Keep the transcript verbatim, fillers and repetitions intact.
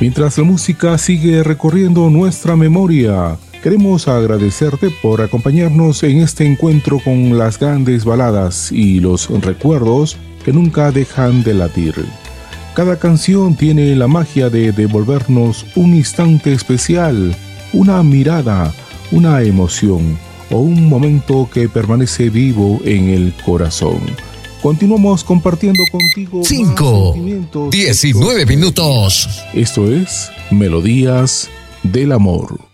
Mientras la música sigue recorriendo nuestra memoria, queremos agradecerte por acompañarnos en este encuentro con las grandes baladas y los recuerdos que nunca dejan de latir. Cada canción tiene la magia de devolvernos un instante especial, una mirada, una emoción o un momento que permanece vivo en el corazón. Continuamos compartiendo contigo cinco, diecinueve minutos. Esto es Melodías del Amor.